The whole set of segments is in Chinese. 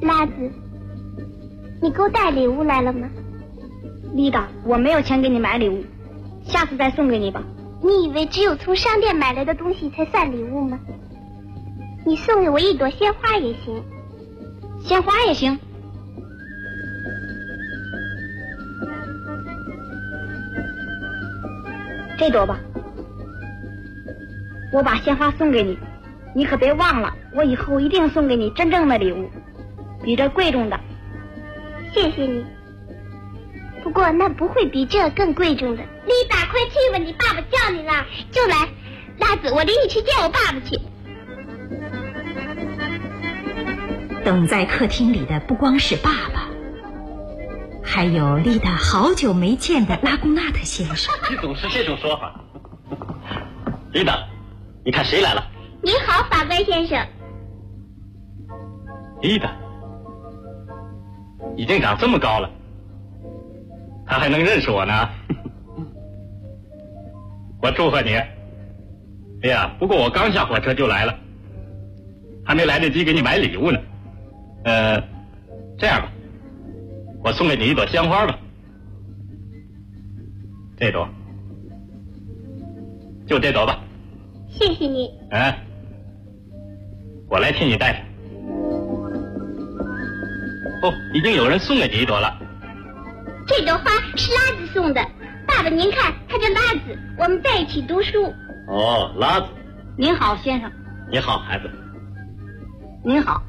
拉子，你给我带礼物来了吗？ 丽达，我没有钱给你买礼物，下次再送给你吧。 你以为只有从商店买来的东西才算礼物吗？你送给我一朵鲜花也行。 鲜花也行。这朵吧，我把鲜花送给你，你可别忘了，我以后一定送给你真正的礼物，比这贵重的。 谢谢你。不过那不会比这更贵重的。丽达，快去吧，你爸爸叫你了。就来，拉子，我领你去见我爸爸去。 等在客厅里的不光是爸爸，还有丽达好久没见的拉贡纳特先生。 你总是这种说法。丽达，你看谁来了？ 你好，法官先生。 丽达已经长这么高了，他还能认识我呢。我祝贺你。哎呀，不过我刚下火车就来了，还没来得及给你买礼物呢。这样吧，我送给你一朵鲜花吧。这朵，就这朵吧。 谢谢你。 我来替你带上。哦，已经有人送给你一朵了。 这朵花是拉子送的。爸爸，您看，他叫拉子，我们在一起读书。 哦，拉子。 您好，先生。 你好，孩子。 您好。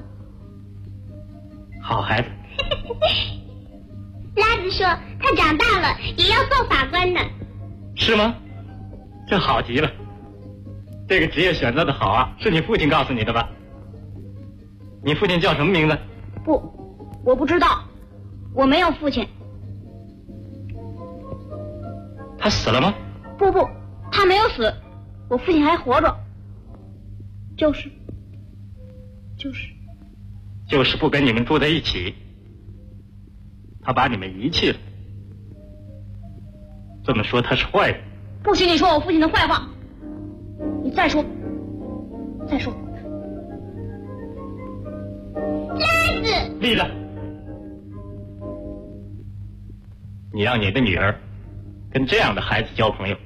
好孩子。 拉子说他长大了也要做法官呢。 是吗？这好极了。这个职业选择的好啊，是你父亲告诉你的吧？你父亲叫什么名字？ 不，我不知道，我没有父亲。 他死了吗？ 不，他没有死，我父亲还活着。 就是不跟你们住在一起，他把你们遗弃了。这么说他是坏人。 不许你说我父亲的坏话，你再说。 拉子， 丽达，你让你的女儿跟这样的孩子交朋友。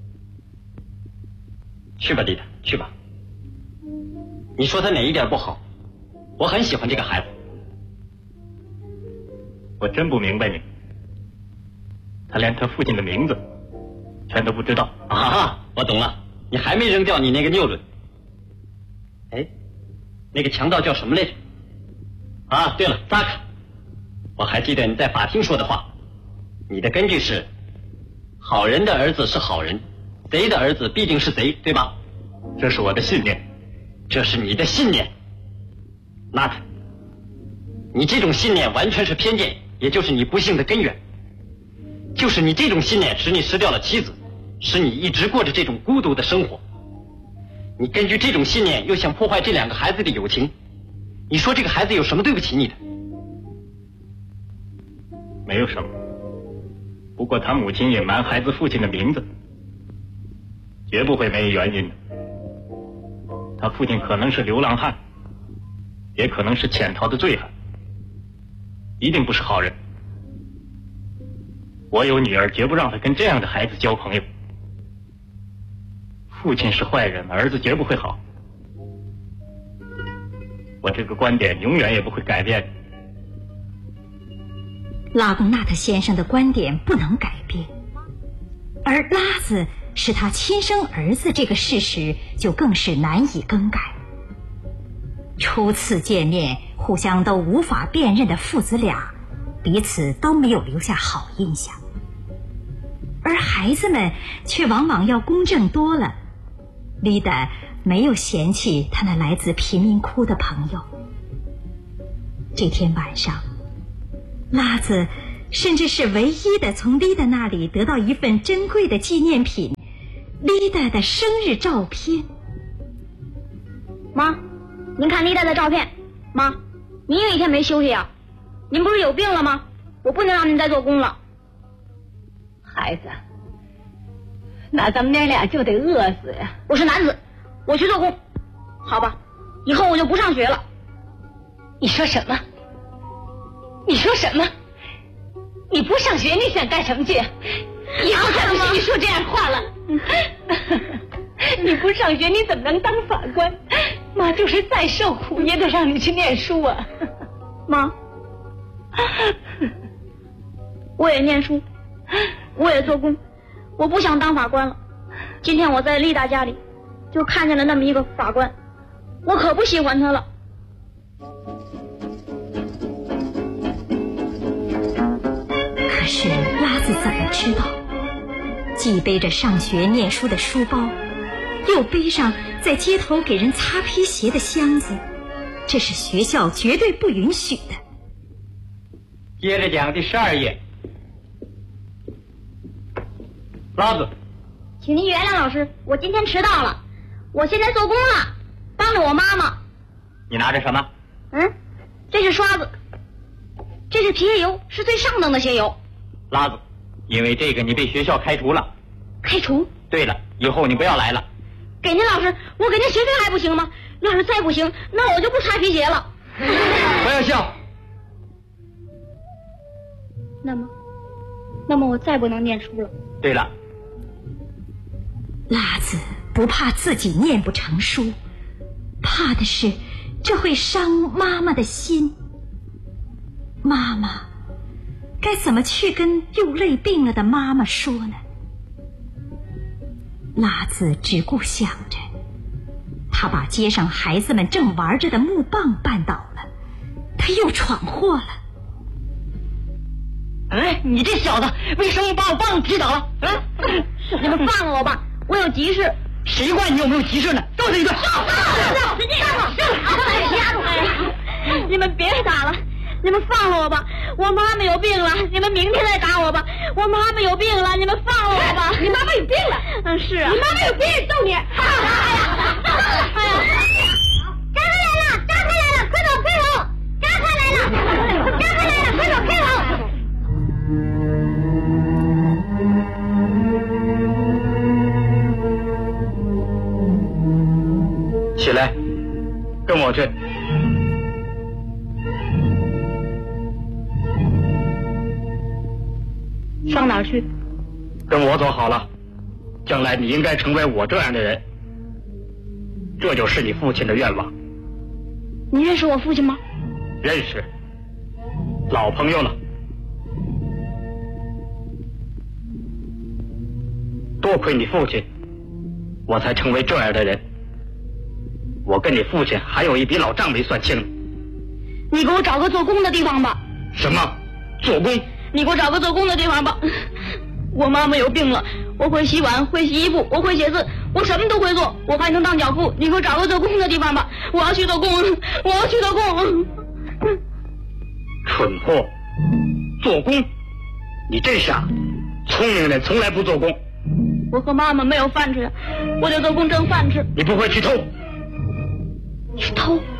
去吧，丽达，去吧。你说他哪一点不好？我很喜欢这个孩子。我真不明白你，他连他父亲的名字全都不知道啊！我懂了，你还没扔掉你那个谬论。哎，那个强盗叫什么来着？啊，对了，扎卡。我还记得你在法庭说的话，你的根据是好人的儿子是好人，贼的儿子必定是贼，对吧？这是我的信念。这是你的信念，纳特，你这种信念完全是偏见，也就是你不幸的根源。就是你这种信念使你失掉了妻子，使你一直过着这种孤独的生活。你根据这种信念又想破坏这两个孩子的友情，你说这个孩子有什么对不起你的？没有什么，不过他母亲隐瞒孩子父亲的名字，绝不会没原因的。他父亲可能是流浪汉，也可能是潜逃的醉汉，一定不是好人。我有女儿，绝不让她跟这样的孩子交朋友。父亲是坏人，儿子绝不会好。我这个观点永远也不会改变。 拉贡纳特先生的观点不能改变，而拉子是他亲生儿子这个事实就更是难以更改。初次见面互相都无法辨认的父子俩，彼此都没有留下好印象，而孩子们却往往要公正多了。丽达没有嫌弃他那来自贫民窟的朋友。这天晚上，拉子甚至是唯一的从丽达那里得到一份珍贵的纪念品，丽达的生日照片。 妈，您看丽达的照片。妈，您有一天没休息啊？您不是有病了吗？我不能让您再做工了。 孩子，那咱们娘俩就得饿死呀！ 我是男子，我去做工，好吧？以后我就不上学了。 你说什么？ 你说什么？你不上学你想干什么去？以后再不许你说这样话了。你不上学你怎么能当法官？妈就是再受苦也得让你去念书啊。 妈，我也念书，我也做工，我不想当法官了。今天我在丽达家里就看见了那么一个法官，我可不喜欢他了。 可是拉子怎么知道，既背着上学念书的书包，又背上在街头给人擦皮鞋的箱子，这是学校绝对不允许的。 接着讲第12页。拉子， 请您原谅老师，我今天迟到了，我现在做工了，帮着我妈妈。 你拿着什么？ 这是刷子，这是皮鞋油，是最上等的鞋油。 拉子，因为这个你被学校开除了。 开除？ 对了，以后你不要来了。 给您老师，我给您学费还不行吗？要是再不行，那我就不擦皮鞋了。 不要笑。 那么我再不能念书了。 对了， 拉子不怕自己念不成书，怕的是这会伤妈妈的心。妈妈该怎么去跟又累病了的妈妈说呢？拉子只顾想着，他把街上孩子们正玩着的木棒绊倒了，他又闯祸了。 你这小子为什么把我棒击倒了？ 你们放了我吧，我有急事。 谁管你有没有急事呢？揍他一顿！ 你们别打了，你们放了我吧，我妈妈有病了，你们明天再打我吧。我妈妈有病了，你们放了我吧。 你妈妈有病了？ 是啊。 你妈妈有病，揍你！ 张开来了，张开来了，快走，快走！张开来了，张开来了，快走，快走！ 起来，跟我去。 上哪儿去？ 跟我走好了，将来你应该成为我这样的人，这就是你父亲的愿望。 你认识我父亲吗？ 认识，老朋友了。多亏你父亲，我才成为这样的人。我跟你父亲还有一笔老账没算清。 你给我找个做工的地方吧。 什么？做工？ 你给我找个做工的地方吧。我妈妈有病了，我会洗碗，会洗衣服，我会写字，我什么都会做，我还能当脚夫。你给我找个做工的地方吧，我要去做工，我要去做工。 蠢货，做工？你真傻！聪明人从来不做工。 我和妈妈没有饭吃，我得做工挣饭吃。 你不会去偷？ 去偷？